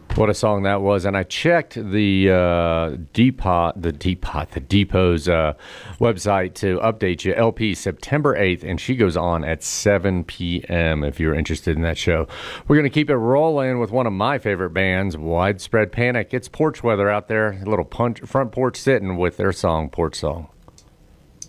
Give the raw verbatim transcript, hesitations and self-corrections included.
What a song that was. And I checked the uh, Depot, the Depot, the Depot's uh, website to update you. L P September eighth, and she goes on at seven p.m. if you're interested in that show. We're going to keep it rolling with one of my favorite bands, Widespread Panic. It's porch weather out there, a little punch, front porch sitting with their song, Porch Song.